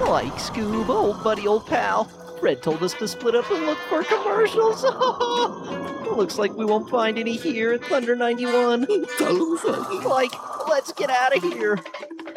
Like Scoob, old buddy, old pal. Red told us to split up and look for commercials. Looks like we won't find any here at Thunder 91. Like, let's get out of here.